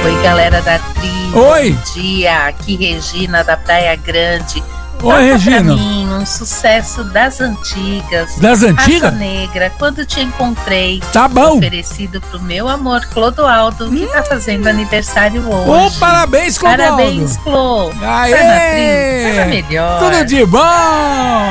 Oi, galera da trilha. Oi. Bom dia, aqui Regina da Praia Grande. Oi, Regina. Pra mim, um sucesso das antigas. Das antigas? Raça Negra, Quando Te Encontrei. Tá bom. Oferecido pro meu amor Clodoaldo, que tá fazendo aniversário hoje. Ô, parabéns, Clodoaldo. Parabéns, Clô. Aê. Tá na trilha, tá na melhor. Tudo de bom.